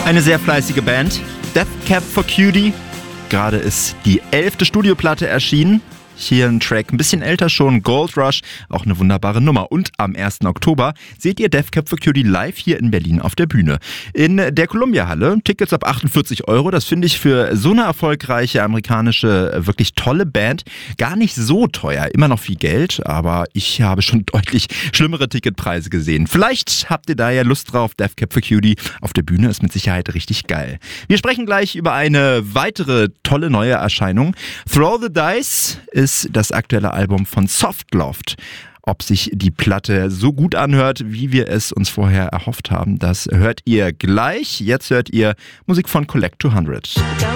Eine sehr fleißige Band, Death Cab for Cutie. Gerade ist die 11. Studioplatte erschienen. Hier ein Track, ein bisschen älter schon, Gold Rush, auch eine wunderbare Nummer. Und am 1. Oktober seht ihr Death Cab for Cutie live hier in Berlin auf der Bühne. In der Columbia-Halle, Tickets ab 48 €. Das finde ich für so eine erfolgreiche amerikanische, wirklich tolle Band gar nicht so teuer. Immer noch viel Geld, aber ich habe schon deutlich schlimmere Ticketpreise gesehen. Vielleicht habt ihr da ja Lust drauf. Death Cab for Cutie auf der Bühne ist mit Sicherheit richtig geil. Wir sprechen gleich über eine weitere tolle neue Erscheinung. Throw the Dice ist das aktuelle Album von Softloft. Ob sich die Platte so gut anhört, wie wir es uns vorher erhofft haben, das hört ihr gleich. Jetzt hört ihr Musik von Collect 200.